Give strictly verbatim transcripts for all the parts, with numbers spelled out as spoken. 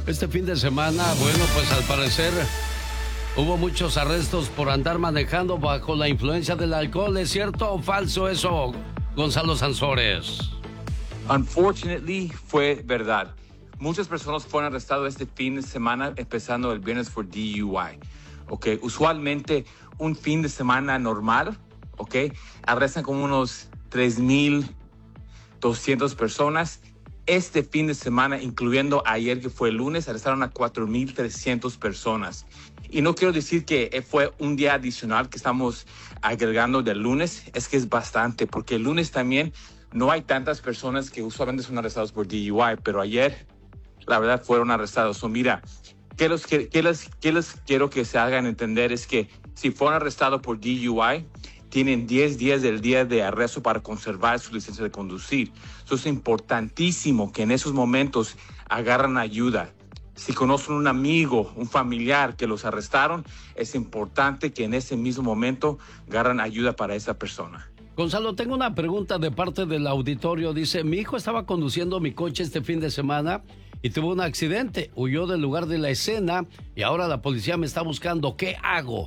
Este fin de semana, bueno, pues al parecer hubo muchos arrestos por andar manejando bajo la influencia del alcohol. ¿Es cierto o falso eso, Gonzalo Sansores? Unfortunately, fue verdad. Muchas personas fueron arrestadas este fin de semana, empezando el viernes por D U I. Okay. Usualmente, un fin de semana normal, okay, arrestan como unos tres mil doscientas personas. Este fin de semana, incluyendo ayer que fue el lunes, arrestaron a cuatro mil trescientas personas. Y no quiero decir que fue un día adicional que estamos agregando del lunes, es que es bastante, porque el lunes también no hay tantas personas que usualmente son arrestadas por D U I, pero ayer, la verdad, fueron arrestados. So, mira, ¿qué les, qué, les, qué les quiero que se hagan entender? Es que si fueron arrestados por D U I, tienen diez días del día de arresto para conservar su licencia de conducir. Eso es importantísimo que en esos momentos agarran ayuda. Si conocen un amigo, un familiar que los arrestaron, es importante que en ese mismo momento agarran ayuda para esa persona. Gonzalo, tengo una pregunta de parte del auditorio. Dice, mi hijo estaba conduciendo mi coche este fin de semana y tuvo un accidente. Huyó del lugar de la escena y ahora la policía me está buscando. ¿Qué hago?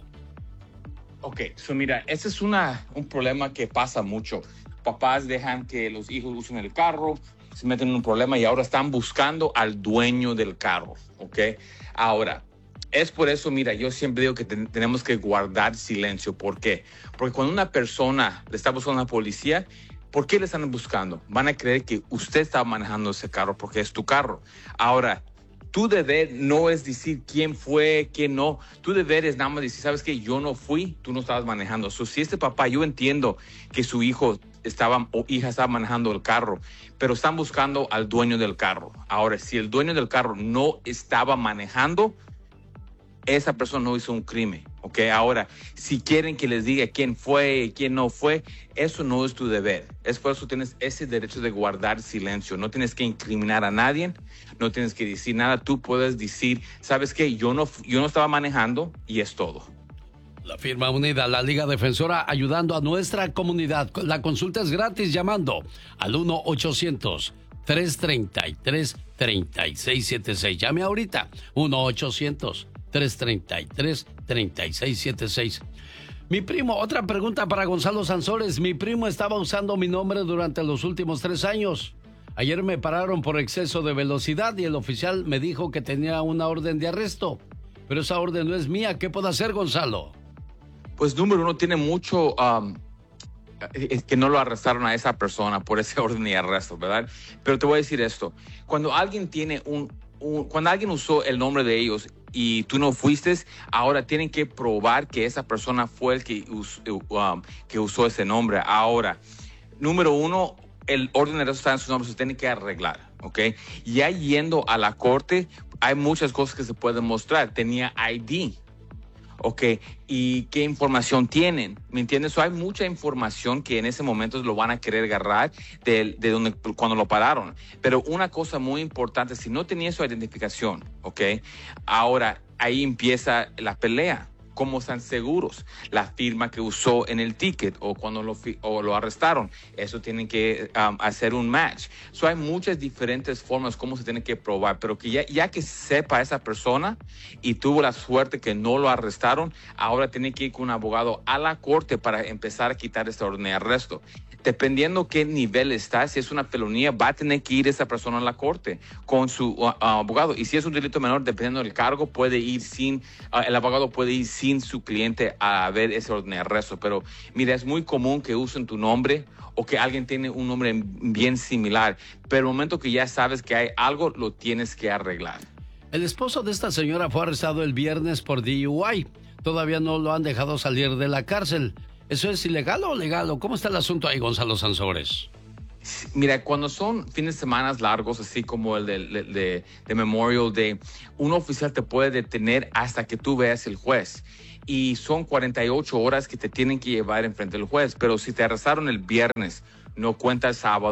Ok, so mira, ese es una, un problema que pasa mucho. Papás dejan que los hijos usen el carro, se meten en un problema y ahora están buscando al dueño del carro, ¿ok? Ahora, es por eso, mira, yo siempre digo que ten, tenemos que guardar silencio. ¿Por qué? Porque cuando una persona le está buscando a la policía, ¿por qué le están buscando? Van a creer que usted está manejando ese carro porque es tu carro. Ahora, tu deber no es decir quién fue, quién no. Tu deber es nada más decir, ¿sabes qué? Yo no fui, tú no estabas manejando. So, si este papá, yo entiendo que su hijo estaba o hija estaba manejando el carro, pero están buscando al dueño del carro. Ahora, si el dueño del carro no estaba manejando, esa persona no hizo un crimen, ¿ok? Ahora, si quieren que les diga quién fue y quién no fue, eso no es tu deber. Es por eso tienes ese derecho de guardar silencio. No tienes que incriminar a nadie, no tienes que decir nada. Tú puedes decir, ¿sabes qué? Yo no, yo no estaba manejando y es todo. La firma unida, la Liga Defensora, ayudando a nuestra comunidad. La consulta es gratis llamando al uno ochocientos tres treinta y tres treinta y seis setenta y seis. Llame ahorita, uno ochocientos tres treinta y tres treinta y seis setenta y seis. Mi primo, otra pregunta para Gonzalo Sansores. Mi primo estaba usando mi nombre durante los últimos tres años. Ayer me pararon por exceso de velocidad y el oficial me dijo que tenía una orden de arresto. Pero esa orden no es mía. ¿Qué puedo hacer, Gonzalo? Pues número uno, tiene mucho um, es que no lo arrestaron a esa persona por ese orden de arresto, ¿verdad? Pero te voy a decir esto. Cuando alguien tiene un, un cuando alguien usó el nombre de ellos y tú no fuiste, ahora tienen que probar que esa persona fue el que, us, um, que usó ese nombre. Ahora, número uno, el orden de arresto está en su nombre, se tiene que arreglar, ¿ok? Ya yendo a la corte, hay muchas cosas que se pueden mostrar. Tenía I D. Ok, ¿y qué información tienen? ¿Me entiendes? So, hay mucha información que en ese momento lo van a querer agarrar de, de donde, cuando lo pararon. Pero una cosa muy importante, si no tenía su identificación, ok, ahora ahí empieza la pelea. ¿Cómo están seguros? La firma que usó en el ticket o cuando lo, o lo arrestaron. Eso tienen que um, hacer un match. So, hay muchas diferentes formas cómo se tiene que probar, pero que ya, ya que sepa esa persona y tuvo la suerte que no lo arrestaron, ahora tiene que ir con un abogado a la corte para empezar a quitar esta orden de arresto. Dependiendo qué nivel está, si es una felonía, va a tener que ir esa persona a la corte con su uh, abogado. Y si es un delito menor, dependiendo del cargo, puede ir sin, uh, el abogado puede ir sin su cliente a ver ese orden de arresto. Pero mira, es muy común que usen tu nombre o que alguien tiene un nombre bien similar. Pero el momento que ya sabes que hay algo, lo tienes que arreglar. El esposo de esta señora fue arrestado el viernes por D U I. Todavía no lo han dejado salir de la cárcel. ¿Eso es ilegal o legal? ¿Cómo está el asunto ahí, Gonzalo Sansores? Mira, cuando son fines de semana largos, así como el de, de, de, de Memorial Day, un oficial te puede detener hasta que tú veas el juez. Y son cuarenta y ocho horas que te tienen que llevar enfrente del juez. Pero si te arrestaron el viernes, no cuenta el sábado,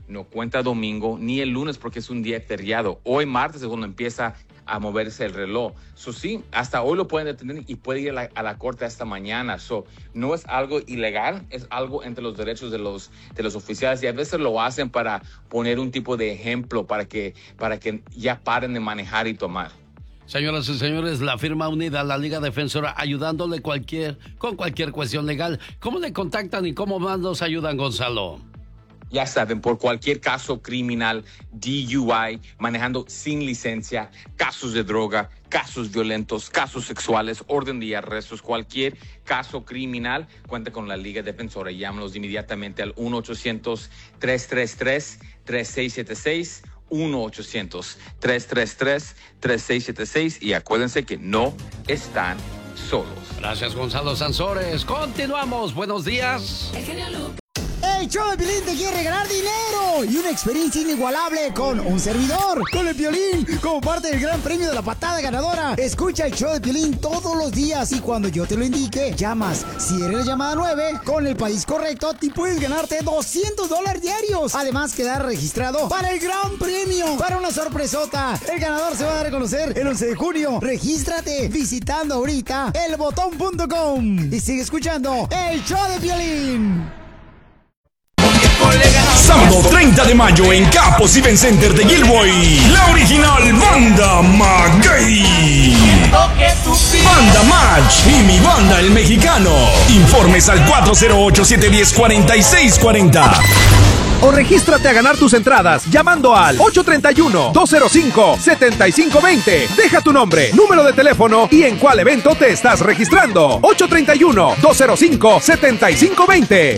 no cuenta domingo ni el lunes porque es un día feriado. Hoy martes es cuando empieza a moverse el reloj. So, sí, hasta hoy lo pueden detener y puede ir a la, a la corte hasta mañana. So, no es algo ilegal, es algo entre los derechos de los, de los oficiales y a veces lo hacen para poner un tipo de ejemplo para que, para que ya paren de manejar y tomar. Señoras y señores, la firma unida, la Liga Defensora, ayudándole cualquier, con cualquier cuestión legal. ¿Cómo le contactan y cómo más nos ayudan, Gonzalo? Ya saben, por cualquier caso criminal, D U I, manejando sin licencia, casos de droga, casos violentos, casos sexuales, orden de arrestos, cualquier caso criminal, cuenta con la Liga Defensora. Llámanos inmediatamente al uno ochocientos, tres tres tres, tres seis siete seis, uno ochocientos, tres tres tres, tres seis siete seis y acuérdense que no están solos. Gracias, Gonzalo Sansores. Continuamos. Buenos días. El show de Piolín te quiere regalar dinero y una experiencia inigualable con un servidor, con el Piolín, como parte del gran premio de la patada ganadora. Escucha el show de Piolín todos los días y cuando yo te lo indique, llamas. Si eres la llamada nueve, con el país correcto, te puedes ganarte doscientos dólares diarios. Además, quedar registrado para el gran premio, para una sorpresota. El ganador se va a dar a conocer el once de junio. Regístrate visitando ahorita el botón punto com y sigue escuchando el show de Piolín. Sábado treinta de mayo en Capos Event Center de Gilboy, la original Banda Maguey. Banda Match y mi banda El Mexicano. Informes al cuatro cero ocho, siete uno cero, cuatro seis cuatro cero. O regístrate a ganar tus entradas llamando al ocho tres uno, dos cero cinco, siete cinco dos cero. Deja tu nombre, número de teléfono y en cuál evento te estás registrando. ocho tres uno, dos cero cinco, siete cinco dos cero.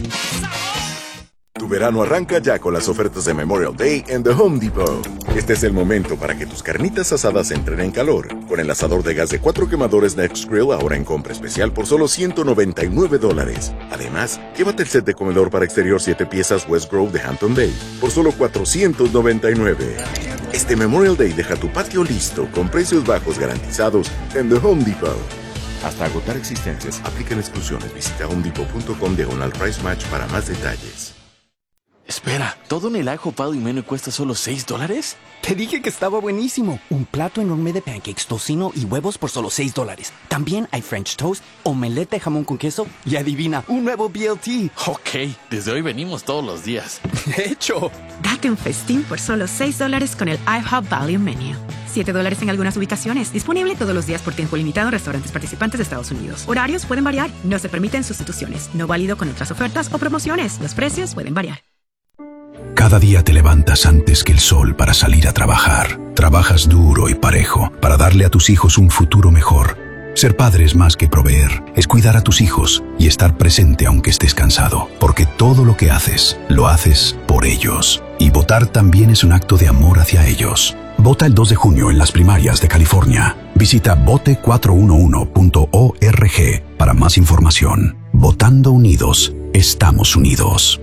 Tu verano arranca ya con las ofertas de Memorial Day en The Home Depot. Este es el momento para que tus carnitas asadas entren en calor. Con el asador de gas de cuatro quemadores Nextgrill ahora en compra especial por solo ciento noventa y nueve dólares. Además, llévate el set de comedor para exterior siete piezas West Grove de Hampton Bay por solo cuatrocientos noventa y nueve. Este Memorial Day deja tu patio listo con precios bajos garantizados en The Home Depot. Hasta agotar existencias, aplican exclusiones. Visita homedepot punto com diagonal price match para más detalles. Espera, ¿todo en el ajo pado y menú cuesta solo seis dólares? Te dije que estaba buenísimo. Un plato enorme de pancakes, tocino y huevos por solo seis dólares. También hay French toast, omelette de jamón con queso y adivina, un nuevo B L T. Ok, desde hoy venimos todos los días. De hecho. Date un festín por solo seis dólares con el IHOP Value Menu. siete dólares en algunas ubicaciones. Disponible todos los días por tiempo limitado en restaurantes participantes de Estados Unidos. Horarios pueden variar. No se permiten sustituciones. No válido con otras ofertas o promociones. Los precios pueden variar. Cada día te levantas antes que el sol para salir a trabajar. Trabajas duro y parejo para darle a tus hijos un futuro mejor. Ser padre es más que proveer, es cuidar a tus hijos y estar presente aunque estés cansado. Porque todo lo que haces, lo haces por ellos. Y votar también es un acto de amor hacia ellos. Vota el dos de junio en las primarias de California. Visita vote cuatro uno uno punto org para más información. Votando unidos, estamos unidos.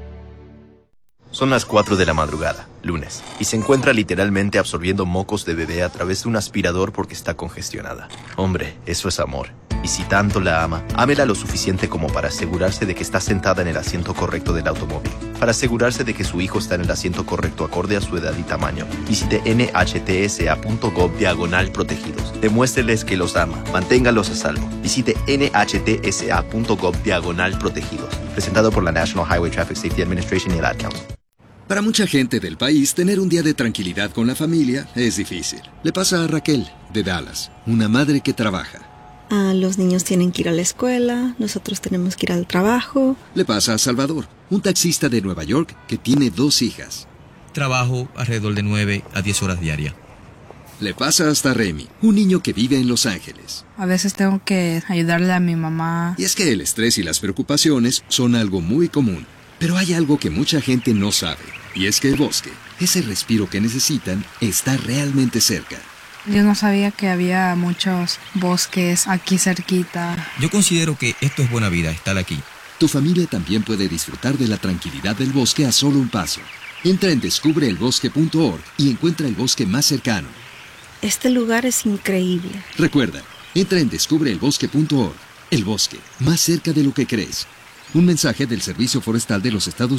Son las cuatro de la madrugada, lunes, y se encuentra literalmente absorbiendo mocos de bebé a través de un aspirador porque está congestionada. Hombre, eso es amor. Y si tanto la ama, ámela lo suficiente como para asegurarse de que está sentada en el asiento correcto del automóvil. Para asegurarse de que su hijo está en el asiento correcto acorde a su edad y tamaño, visite nhtsa.gov diagonal protegidos. Demuéstreles que los ama. Manténgalos a salvo. Visite nhtsa.gov diagonal protegidos. Presentado por la National Highway Traffic Safety Administration y el Ad Council. Para mucha gente del país, tener un día de tranquilidad con la familia es difícil. Le pasa a Raquel, de Dallas, una madre que trabaja. Ah, los niños tienen que ir a la escuela, nosotros tenemos que ir al trabajo. Le pasa a Salvador, un taxista de Nueva York que tiene dos hijas. Trabajo alrededor de nueve a diez horas diarias. Le pasa hasta a Remy, un niño que vive en Los Ángeles. A veces tengo que ayudarle a mi mamá. Y es que el estrés y las preocupaciones son algo muy común. Pero hay algo que mucha gente no sabe, y es que el bosque, ese respiro que necesitan, está realmente cerca. Yo no sabía que había muchos bosques aquí cerquita. Yo considero que esto es buena vida, estar aquí. Tu familia también puede disfrutar de la tranquilidad del bosque a solo un paso. Entra en descubre el bosque punto org y encuentra el bosque más cercano. Este lugar es increíble. Recuerda, entra en descubre el bosque punto org. El bosque, más cerca de lo que crees. Un mensaje del Servicio Forestal de los Estados